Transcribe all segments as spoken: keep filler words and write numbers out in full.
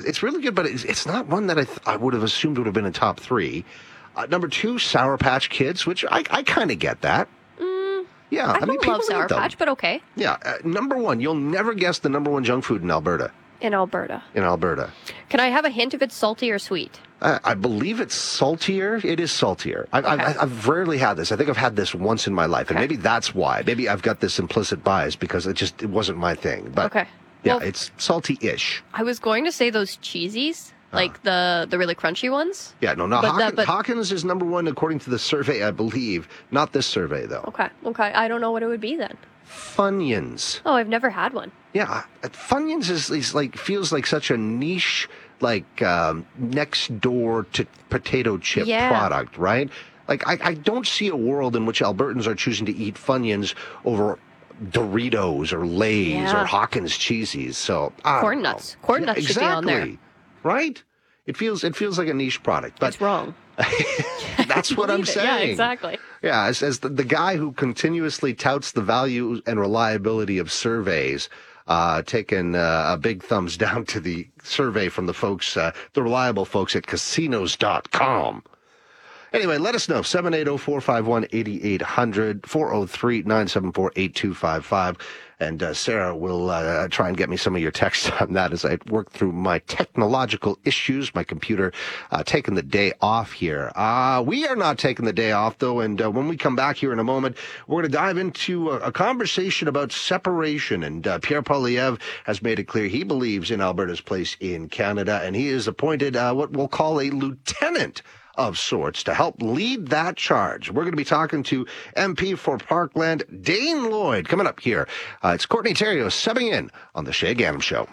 it's really good, but it's, it's not one that I, th- I would have assumed would have been in top three. Uh, number two, Sour Patch Kids, which I, I kind of get that. Mm, Yeah, I, I, don't mean, people love Sour eat them. Patch, but okay. Yeah, uh, number one, you'll never guess the number one junk food in Alberta. In Alberta. In Alberta. Can I have a hint if it's salty or sweet? Uh, I believe it's saltier. It is saltier. I, Okay. I, I've rarely had this. I think I've had this once in my life, and Okay. maybe that's why. Maybe I've got this implicit bias because it just it wasn't my thing. But Okay. yeah, Well- it's salty-ish. I was going to say those cheesies, like the, the really crunchy ones. Yeah, no, no. But Hawkins, that- but- Hawkins is number one according to the survey, I believe. Not this survey, though. Okay, okay. I don't know what it would be then. Funyuns. Oh, I've never had one. Yeah, uh, Funyuns is, is like feels like such a niche, like um, next door to potato chip Yeah. product, right? Like I, I don't see a world in which Albertans are choosing to eat Funyuns over Doritos or Lay's Yeah. or Hawkins cheesies. So I don't Corn know. nuts. Corn Yeah, nuts should exactly, be on there. right? It feels it feels like a niche product, but It's wrong. that's what I'm Believe it. saying. Yeah, exactly. Yeah, as, as the, the guy who continuously touts the value and reliability of surveys, uh, taking uh, a big thumbs down to the survey from the folks, uh, the reliable folks at casinos dot com. Anyway, let us know. seven eight zero, four five one, eight eight zero zero, four zero three, nine seven four, eight two five five. And uh, Sarah will uh, try and get me some of your texts on that as I work through my technological issues, my computer uh, taking the day off here. Uh, we are not taking the day off, though, and uh, when we come back here in a moment, we're going to dive into a, a conversation about separation. And uh, Pierre Poilievre has made it clear he believes in Alberta's place in Canada, and he is appointed uh, what we'll call a lieutenant of sorts to help lead that charge. We're going to be talking to M P for Parkland, Dane Lloyd, coming up here. Uh, it's Courtney Theriault subbing in on the Shay Ganem Show.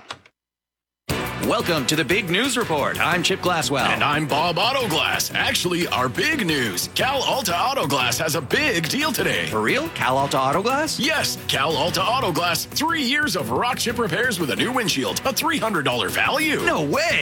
Welcome to the Big News Report. I'm Chip Glasswell. And I'm Bob Autoglass. Actually, our big news. Cal Alta Autoglass has a big deal today. For real? Cal Alta Auto Glass? Yes, Cal Alta Autoglass. Three years of rock chip repairs with a new windshield. A three hundred dollars value. No way.